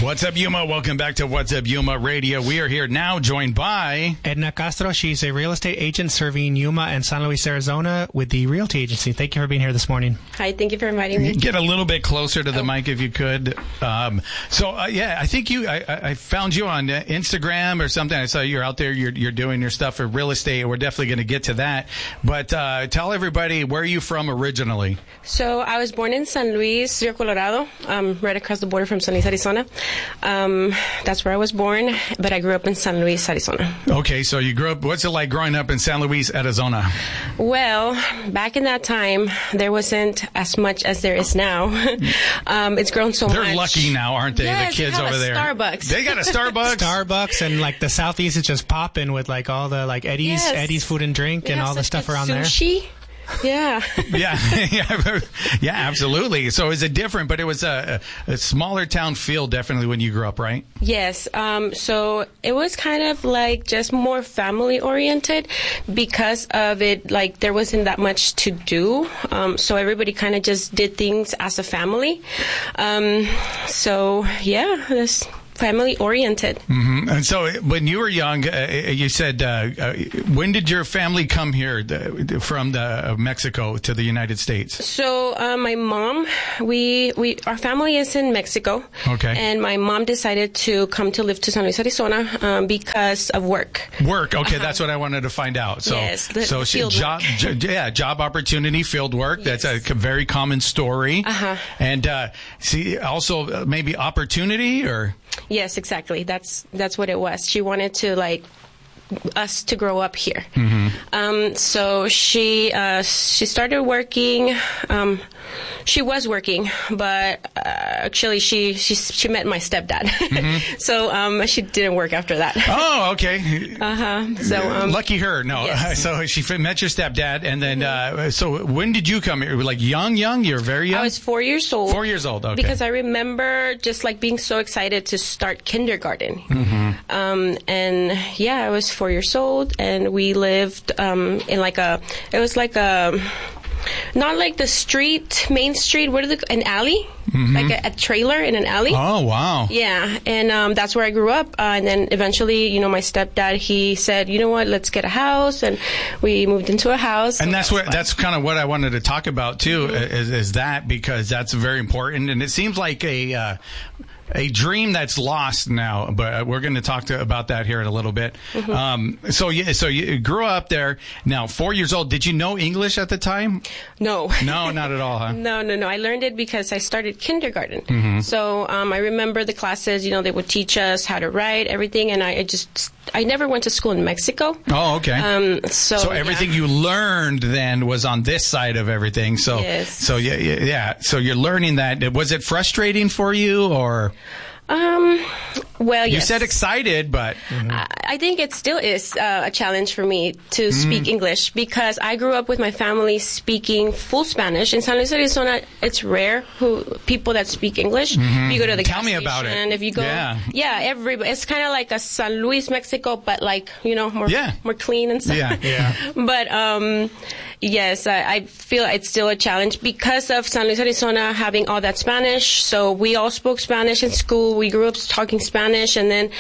What's up, Yuma? Welcome back to What's Up, Yuma Radio. We are here now joined by Edna Castro. She's a real estate agent serving Yuma and San Luis, Arizona with the Realty Agency. Thank you for being here this morning. Hi, thank you for inviting me. Get a little bit closer to the mic if you could. I think I found you on Instagram or something. I saw you're out there. You're doing your stuff for real estate. We're definitely going to get to that. But tell everybody, where are you from originally? So I was born in San Luis, Rio Colorado, right across the border from San Luis, Arizona. That's where I was born, but I grew up in San Luis, Arizona. Okay, so you grew up, what's it like growing up in San Luis, Arizona? Well, back in that time, there wasn't as much as there is now. It's grown so much. They're lucky now, aren't they, yes, the kids they have over there? Starbucks. They got a Starbucks? Starbucks, and like the Southeast is just popping with like all the like Eddie's Food and Drink They and have all the such stuff good around sushi. Yeah. Yeah, absolutely. So is it different? But it was a smaller town feel definitely when you grew up, right? Yes. So it was kind of like just more family oriented because of it. Like there wasn't that much to do. So everybody kind of just did things as a family. So yeah, this. Family oriented. Mm-hmm. And so when you were young, you said, when did your family come here from Mexico to the United States? So my mom, our family is in Mexico. Okay. And my mom decided to come to live to San Luis, Arizona because of work. Work. Okay, that's what I wanted to find out. So, yes, job opportunity, field work. Yes. That's a very common story. Uh-huh. And also maybe opportunity or. Yes, exactly. That's what it was. She wanted to like us to grow up here. Mm-hmm. So she started working. She was working, but actually she met my stepdad. Mm-hmm. So she didn't work after that. Oh, okay. So lucky her. No. Yes. So she met your stepdad, and then so when did you come here? Like young? You're very young. I was 4 years old. 4 years old. Okay. Because I remember just like being so excited to start kindergarten. Mm-hmm. And yeah, I was 4 years old, and we lived in not like the street, main street, an alley? Mm-hmm. Like a trailer in an alley. Oh, wow. Yeah, and that's where I grew up. And then eventually, my stepdad, he said, you know what, let's get a house. And we moved into a house. And that's kind of what I wanted to talk about, too, is that, because that's very important. And it seems like a dream that's lost now, but we're going to talk about that here in a little bit. Mm-hmm. So you grew up there. Now, 4 years old. Did you know English at the time? No. No, not at all, huh? No. I learned it because I started kindergarten. Mm-hmm. So I remember the classes. They would teach us how to write everything, and I never went to school in Mexico. Oh, okay. So everything you learned then was on this side of everything. So yes. So yeah. So you're learning that. Was it frustrating for you, or? Well, yes. You said excited, but... Mm-hmm. I think it still is a challenge for me to speak English because I grew up with my family speaking full Spanish. In San Luis, Arizona, it's rare people that speak English. Mm-hmm. If you go to the Tell gas me station, about it. If you go... Yeah, everybody. It's kind of like a San Luis, Mexico, but like, more clean and stuff. Yeah. But... yes, I feel it's still a challenge because of San Luis, Arizona having all that Spanish. So we all spoke Spanish in school. We grew up talking Spanish, and then,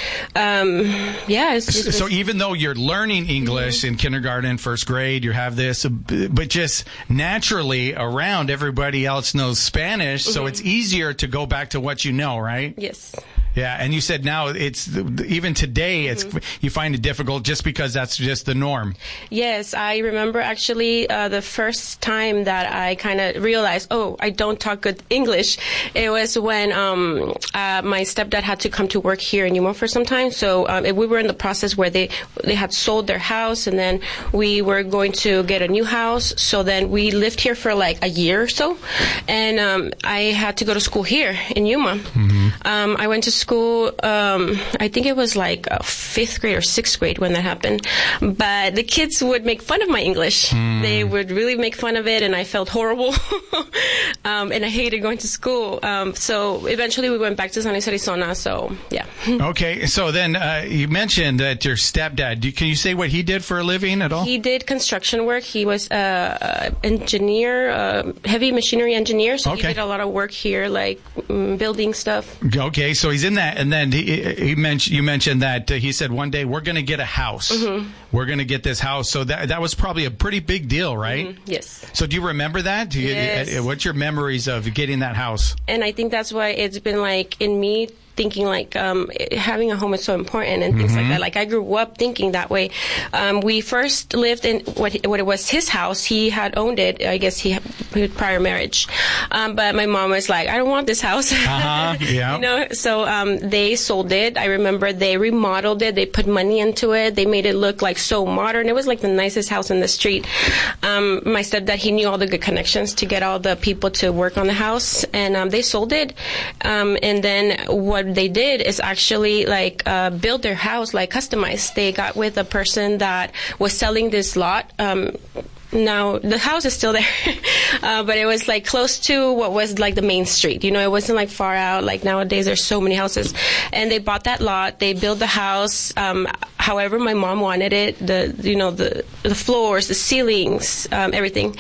So even though you're learning English in kindergarten, first grade, you have this, but just naturally around everybody else knows Spanish, so it's easier to go back to what you know, right? Yes. Yeah, and you said now even today you find it difficult just because that's just the norm. Yes, I remember actually the first time that I kind of realized, I don't talk good English. It was when my stepdad had to come to work here in Yuma for some time. So we were in the process where they had sold their house, and then we were going to get a new house. So then we lived here for like a year or so, and I had to go to school here in Yuma. Mm-hmm. I went to school, I think it was like 5th grade or 6th grade when that happened. But the kids would make fun of my English. They would really make fun of it, and I felt horrible. And I hated going to school. So eventually we went back to San Luis, Arizona. So, yeah. Okay. So then you mentioned that your stepdad, can you say what he did for a living at all? He did construction work. He was an engineer, heavy machinery engineer. So he did a lot of work here, like building stuff. Okay. So he's in that, and then you mentioned that he said one day we're going to get a house. We're going to get this house. So that was probably a pretty big deal, right? Yes. So do you remember that? Yes. What's your memories of getting that house? And I think that's why it's been like in me thinking like having a home is so important and things like that. Like I grew up thinking that way. We first lived in what it was his house. He had owned it. I guess he had prior marriage. But my mom was like, I don't want this house. Yeah. So they sold it. I remember they remodeled it. They put money into it. They made it look like so modern. It was like the nicest house in the street. My stepdad, he knew all the good connections to get all the people to work on the house, and they sold it. And then what they did is actually like build their house like customized. They got with a person that was selling this lot. Now the house is still there, but it was like close to what was like the main street. It wasn't like far out. Like nowadays, there's so many houses, and they bought that lot. They built the house. However, my mom wanted it. The floors, the ceilings, everything.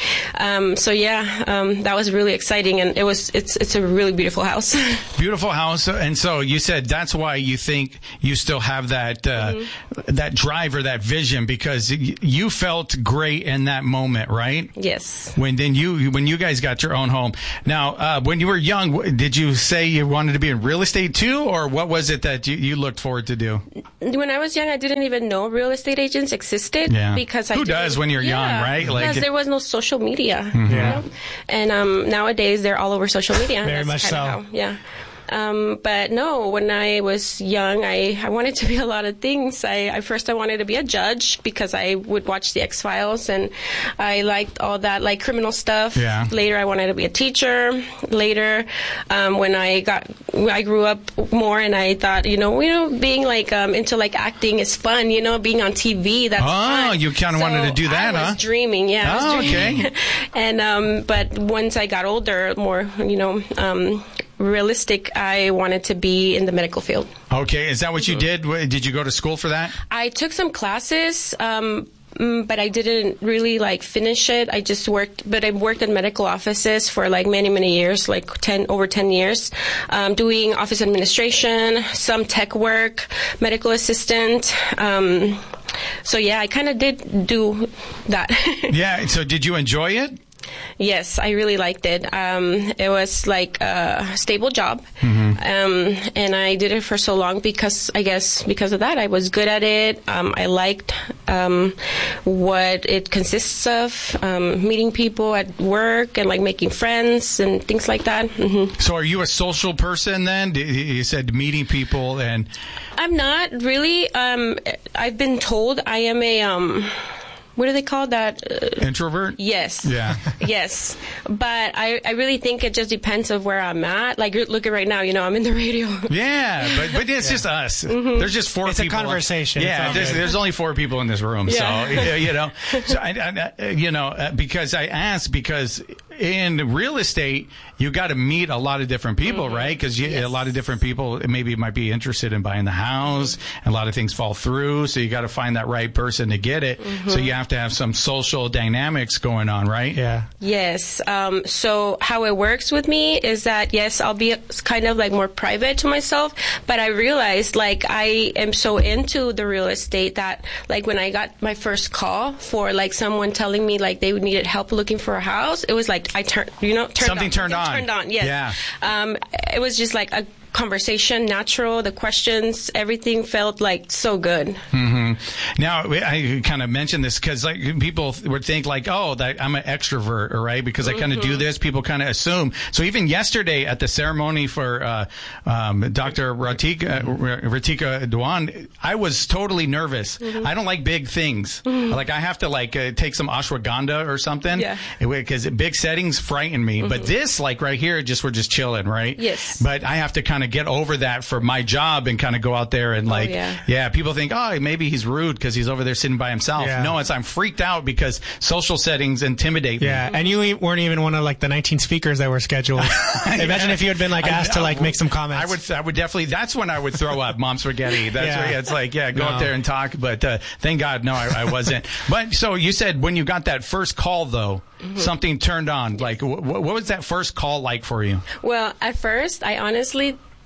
That was really exciting, and it's a really beautiful house. Beautiful house, and so you said that's why you think you still have that that drive or that vision, because you felt great in that moment, right? Yes. When you guys got your own home. Now, when you were young, did you say you wanted to be in real estate too, or what was it that you looked forward to do? When I was young, I didn't even know real estate agents existed. Yeah. Because who does when you're young, right? Because there was no social media. Yeah. And nowadays they're all over social media. Very much so. But no, when I was young, I wanted to be a lot of things. I wanted to be a judge because I would watch the X-Files and I liked all that like criminal stuff. Yeah. Later, I wanted to be a teacher. Later, when I grew up more and I thought, being like into like acting is fun. Being on TV, that's fun. You kind of wanted to do that, I was dreaming, yeah. Oh, okay. And but once I got older, more, realistic, I wanted to be in the medical field. Okay, is that what you did? Did you go to school for that? I took some classes, but I didn't really like finish it. I just worked, but I worked in medical offices for like many, many years, like over 10 years, doing office administration, some tech work, medical assistant. So yeah, I kind of did do that. Yeah. So did you enjoy it? Yes, I really liked it. It was like a stable job. And I did it for so long because of that. I was good at it. I liked what it consists of, meeting people at work and like making friends and things like that. So are you a social person then? You said meeting people and... I'm not really. I've been told I am a... what do they call that? Introvert? Yes. Yeah. Yes. But I really think it just depends of where I'm at. Like, look at right now, I'm in the radio. Yeah, but it's just us. There's just four people. It's a conversation. Yeah, there's only four people in this room. Yeah. So, because I asked, because in real estate, you got to meet a lot of different people, right? Because a lot of different people maybe might be interested in buying the house, and a lot of things fall through, so you got to find that right person to get it. So you have to have some social dynamics going on, right? Yeah. Yes. So how it works with me is that, yes, I'll be kind of like more private to myself, but I realized like I am so into the real estate that like when I got my first call for like someone telling me like they needed help looking for a house, it was like I turned on. Yes. Yeah. It was just like a conversation, natural, the questions, everything felt like so good. Now, I kind of mentioned this because like people would think like, oh, that I'm an extrovert, right? Because I kind of do this. People kind of assume. So even yesterday at the ceremony for Dr. Ratika Dewan, I was totally nervous. I don't like big things. Like I have to like take some ashwagandha or something. Yeah. Because big settings frighten me. But this, like right here, we're just chilling, right? Yes. But I have to kind of get over that for my job and kind of go out there and like, people think, oh, maybe he's rude because he's over there sitting by himself. Yeah. No, I'm freaked out because social settings intimidate me. Yeah, and you weren't even one of like the 19 speakers that were scheduled. Imagine if you had been like asked to like make some comments. I would definitely. That's when I would throw up, Mom Spaghetti. That's where it's like, go up there and talk. But thank God, no, I wasn't. But so you said when you got that first call though, something turned on. Like, what was that first call like for you? Well, at first, I honestly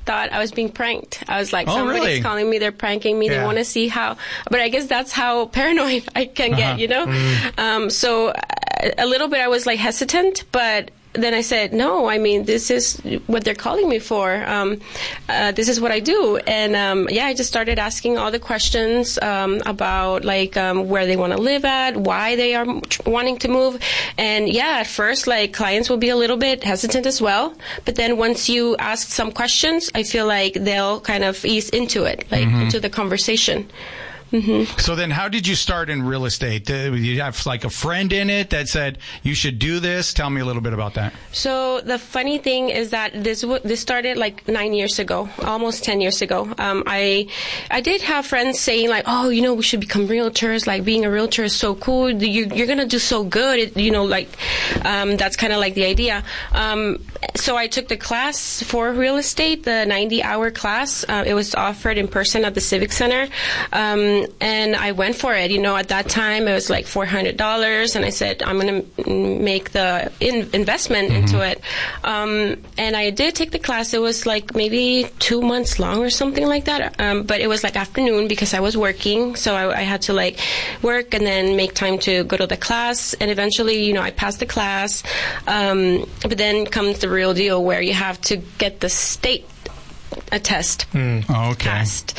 thought I was being pranked. I was like, somebody's really? calling me, they're pranking me, they want to see how, but I guess that's how paranoid I can get, you know? So a little bit I was like hesitant, but then I said, no, I mean, this is what they're calling me for. This is what I do. And, I just started asking all the questions about, like, where they want to live at, why they are wanting to move. And, at first, like, clients will be a little bit hesitant as well. But then once you ask some questions, I feel like they'll kind of ease into it, like, into the conversation. Mm-hmm. So then how did you start in real estate? You have like a friend in it that said you should do this? Tell me a little bit about that. So the funny thing is that this started like 9 years ago, almost 10 years ago. I did have friends saying like, oh, you know, we should become realtors. Like being a realtor is so cool. You're going to do so good. That's kind of like the idea. So I took the class for real estate, the 90-hour class. It was offered in person at the Civic Center. And I went for it. You know, at that time, it was like $400. And I said, I'm going to make the investment into it. And I did take the class. It was like maybe 2 months long or something like that. But it was like afternoon because I was working. So I had to like work and then make time to go to the class. And eventually, you know, I passed the class. But then comes the real deal where you have to get the state a test passed.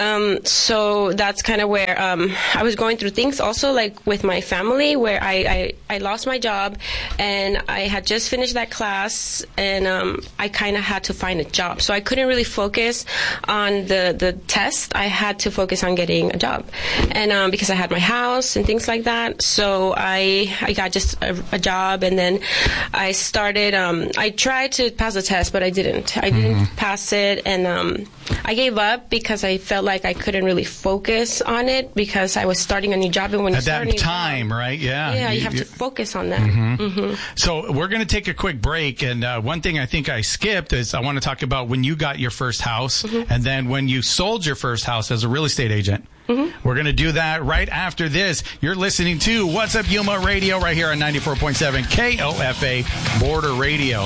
So that's kind of where I was going through things also like with my family where I lost my job and I had just finished that class and I kind of had to find a job. So I couldn't really focus on the test. I had to focus on getting a job. And because I had my house and things like that. So I got just a job and then I started, I tried to pass the test, but I didn't. I didn't pass it. And I gave up because I felt like I couldn't really focus on it because I was starting a new job. And when at that time, right? Yeah. You have to focus on that. So we're going to take a quick break. And one thing I think I skipped is I want to talk about when you got your first house and then when you sold your first house as a real estate agent. We're going to do that right after this. You're listening to What's Up Yuma Radio right here on 94.7 KOFA Border Radio.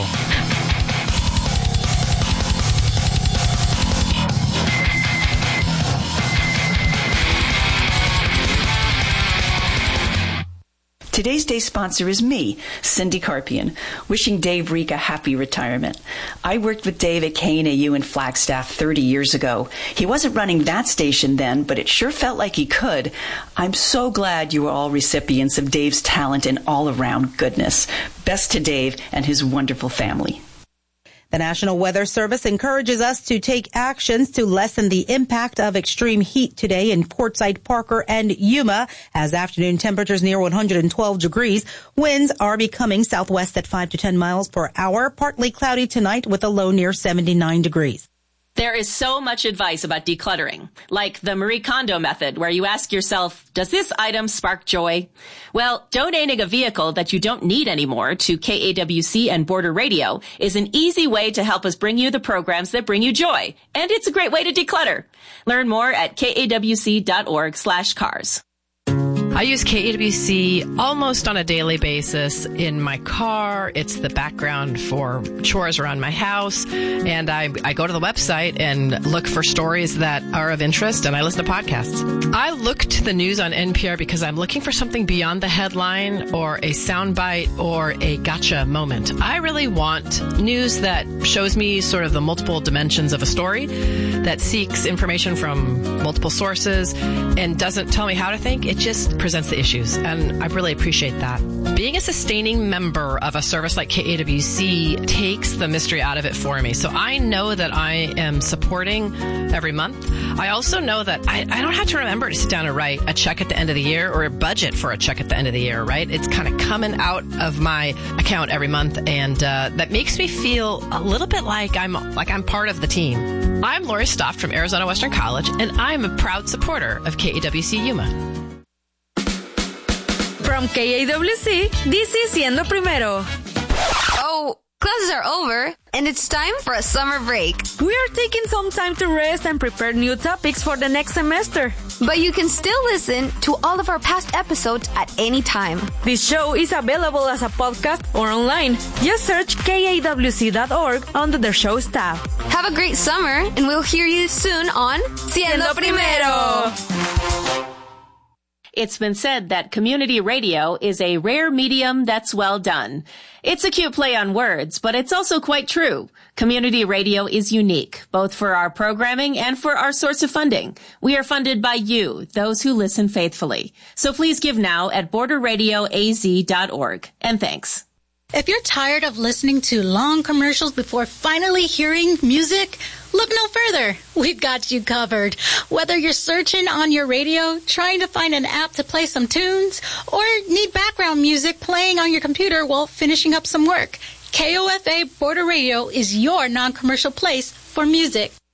Today's day sponsor is me, Cindy Carpian, wishing Dave Reek a happy retirement. I worked with Dave at KNAU in Flagstaff 30 years ago. He wasn't running that station then, but it sure felt like he could. I'm so glad you were all recipients of Dave's talent and all-around goodness. Best to Dave and his wonderful family. The National Weather Service encourages us to take actions to lessen the impact of extreme heat today in Quartzsite, Parker, and Yuma as afternoon temperatures near 112 degrees. Winds are becoming southwest at 5 to 10 miles per hour. Partly cloudy tonight with a low near 79 degrees. There is so much advice about decluttering, like the Marie Kondo method, where you ask yourself, does this item spark joy? Well, donating a vehicle that you don't need anymore to KAWC and Border Radio is an easy way to help us bring you the programs that bring you joy. And it's a great way to declutter. Learn more at kawc.org/cars. I use KAWC almost on a daily basis in my car. It's the background for chores around my house. And I go to the website and look for stories that are of interest, and I listen to podcasts. I look to the news on NPR because I'm looking for something beyond the headline or a soundbite or a gotcha moment. I really want news that shows me sort of the multiple dimensions of a story, that seeks information from multiple sources and doesn't tell me how to think. It just presents the issues, and I really appreciate that. Being a sustaining member of a service like KAWC takes the mystery out of it for me. So I know that I am supporting every month. I also know that I don't have to remember to sit down and write a check at the end of the year or a budget for a check at the end of the year, right? It's kind of coming out of my account every month, and that makes me feel a little bit like I'm part of the team. I'm Lori Stoft from Arizona Western College, and I'm a proud supporter of KAWC Yuma. From KAWC, DC siendo primero. Oh, Classes are over, and it's time for a summer break. We are taking some time to rest and prepare new topics for the next semester. But you can still listen to all of our past episodes at any time. This show is available as a podcast or online. Just search KAWC.org under the show's tab. Have a great summer, and we'll hear you soon on Siendo Primero. It's been said that community radio is a rare medium that's well done. It's a cute play on words, but it's also quite true. Community radio is unique, both for our programming and for our source of funding. We are funded by you, those who listen faithfully. So please give now at borderradioaz.org. And thanks. If you're tired of listening to long commercials before finally hearing music, look no further. We've got you covered. Whether you're searching on your radio, trying to find an app to play some tunes, or need background music playing on your computer while finishing up some work, KOFA Border Radio is your non-commercial place for music.